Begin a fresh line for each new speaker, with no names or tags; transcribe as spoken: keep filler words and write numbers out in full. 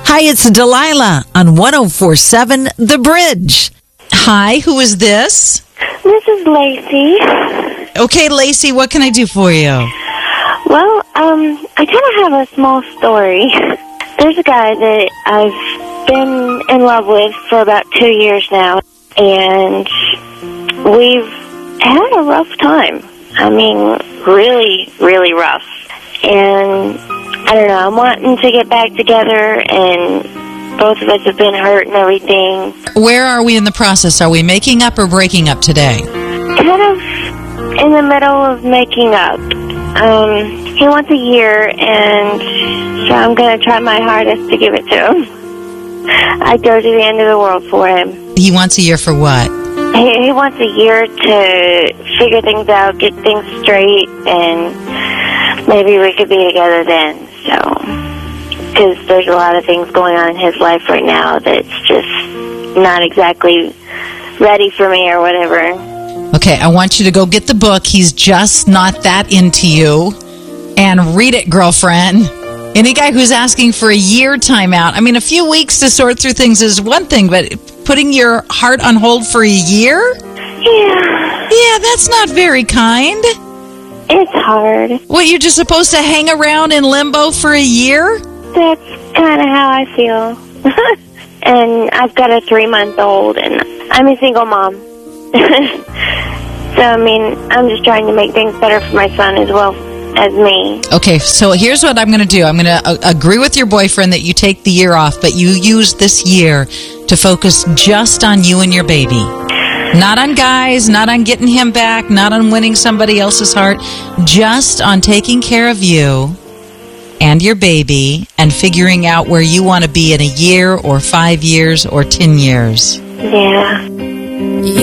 Hi, it's Delilah on one oh four point seven The Bridge. Hi, who is this?
This is Lacey.
Okay, Lacey, what can I do for you?
Well, um, I kind of have a small story. There's a guy that I've been in love with for about two years now, and we've had a rough time. I mean, really, really rough. And I don't know, I'm wanting to get back together, and both of us have been hurt and everything.
Where are we in the process? Are we making up or breaking up today?
Kind of in the middle of making up. Um, he wants a year, and so I'm going to try my hardest to give it to him. I'd go to the end of the world for him.
He wants a year for what?
He, he wants a year to figure things out, get things straight, and maybe we could be together then. So, because there's a lot of things going on in his life right now that's just not exactly ready for me or whatever.
Okay, I want you to go get the book, He's Just Not That Into You, and read it, girlfriend. Any guy who's asking for a year timeout, I mean, a few weeks to sort through things is one thing, but putting your heart on hold for a year?
Yeah.
Yeah, that's not very kind.
It's hard.
What, you're just supposed to hang around in limbo for a year?
That's kind of how I feel. And I've got a three-month-old, and I'm a single mom. So, I mean, I'm just trying to make things better for my son as well as me.
Okay, so here's what I'm going to do. I'm going to uh, agree with your boyfriend that you take the year off, but you use this year to focus just on you and your baby. Not on guys, not on getting him back, not on winning somebody else's heart, just on taking care of you and your baby and figuring out where you want to be in a year or five years or ten years.
Yeah.